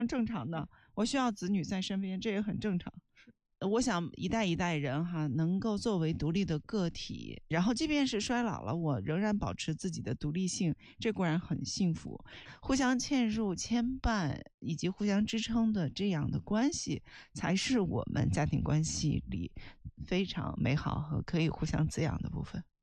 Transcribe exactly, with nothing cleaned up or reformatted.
正常的，我需要子女在身边，这也很正常。我想一代一代人哈，能够作为独立的个体，然后即便是衰老了，我仍然保持自己的独立性，这固然很幸福。互相嵌入、牵绊以及互相支撑的这样的关系，才是我们家庭关系里非常美好和可以互相滋养的部分。